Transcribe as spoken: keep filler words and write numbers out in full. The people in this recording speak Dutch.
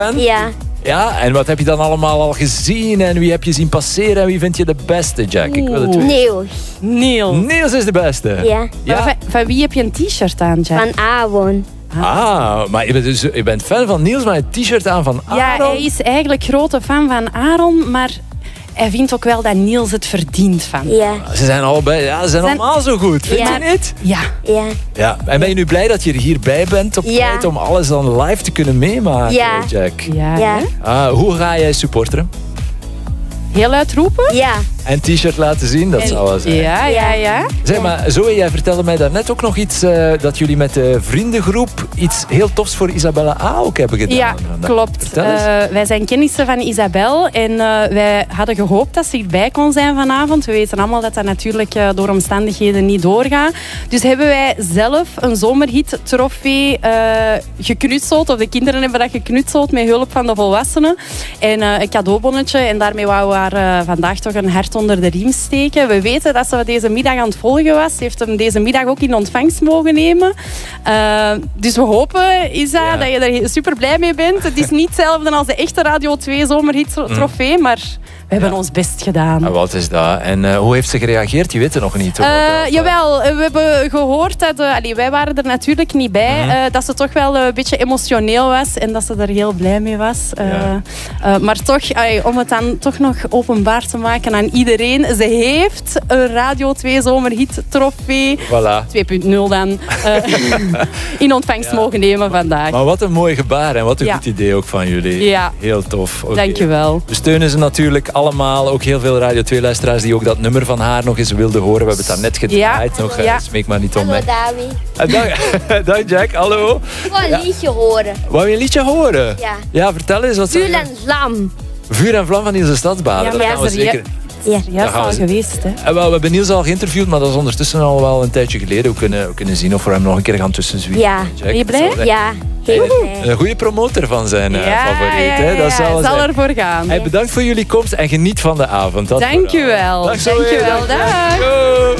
Ja. Ja, en wat heb je dan allemaal al gezien en wie heb je zien passeren en wie vind je de beste, Jack? Ik wil het weten. Niels. Niels. Niels is de beste. Ja. Ja. Van, van wie heb je een t-shirt aan, Jack? Van Aaron. Ah, maar je bent, dus, je bent fan van Niels met een t-shirt aan van Aaron? Ja, hij is eigenlijk grote fan van Aaron, maar hij vindt ook wel dat Niels het verdient van. Ja. Ze zijn allebei, ja, ze zijn, Zijn- allemaal zo goed, vind Ja. je niet? Ja. Ja. Ja. En ben je nu blij dat je er hierbij bent op Ja. tijd om alles dan live te kunnen meemaken, Ja. Jack? Ja, Ja. hè? Ah, hoe ga jij supporteren? Heel uitroepen? Ja. En t-shirt laten zien, dat En- zou wel zijn. Ja, ja, ja. Zeg maar, Zoe, jij vertelde mij daarnet ook nog iets, uh, dat jullie met de vriendengroep iets heel tofs voor Isabella A ook hebben gedaan. Ja, vandaag. klopt. Vertel eens. Uh, wij zijn kennissen van Isabel en uh, wij hadden gehoopt dat ze hierbij kon zijn vanavond. We weten allemaal dat dat natuurlijk uh, door omstandigheden niet doorgaat. Dus hebben wij zelf een zomerhit-trofee uh, geknutseld, of de kinderen hebben dat geknutseld met hulp van de volwassenen. En uh, een cadeaubonnetje en daarmee wouden we haar uh, vandaag toch een hart onder de riem steken. We weten dat ze deze middag aan het volgen was. Ze heeft hem deze middag ook in ontvangst mogen nemen. Uh, dus we hopen, Isa, Ja. dat je er super blij mee bent. Het is niet hetzelfde als de echte Radio twee zomerhit-trofee, maar we hebben Ja. ons best gedaan. En wat is dat? En uh, hoe heeft ze gereageerd? Je weet het nog niet. Of Uh, wat, of, jawel, we hebben gehoord dat... Uh, allee, wij waren er natuurlijk niet bij. Mhm. uh, dat ze toch wel een beetje emotioneel was. En dat ze er heel blij mee was. Uh, Ja. uh, maar toch, allee, om het dan toch nog openbaar te maken aan iedereen. Ze heeft een Radio twee zomerhit trofee. Voilà. twee punt nul dan. Uh, in ontvangst Ja. mogen nemen vandaag. Maar wat een mooi gebaar en wat een Ja. goed idee ook van jullie. Ja. Heel tof. Okay. Dankjewel. We steunen ze natuurlijk allemaal. Ook heel veel Radio twee luisteraars die ook dat nummer van haar nog eens wilden horen. We hebben het daar net gedraaid. Ja. Nog, uh, Ja. Smeek maar niet om Hallo mij. Dawie. Uh, dag, dag Jack, hallo. Ik wil een liedje horen. Wou je een liedje horen? Ja. Ja, vertel eens. Wat Vuur zijn- en vlam. Vuur en vlam van Niels de Stadsbader. Ja, dat maar gaan we is er- zeker... Ja. Ja, gaan al we- geweest, hè. En wel, we hebben Niels al geïnterviewd, maar dat is ondertussen al wel een tijdje geleden. We kunnen, we kunnen zien of we hem nog een keer gaan tussenzwieren. Ja. Jack. Ben je Dat zal blij? zijn- Ja. Heel blij. Een goede promotor van zijn uh, Ja, favoriet. ja, Hè? ja, Dat zal, ja, zal zijn. ervoor gaan. Hey, bedankt voor jullie komst en geniet van de avond. Dat Dankjewel. vooral. Dag, Zoe. Dankjewel. Dag, Jack. Dag. Yo.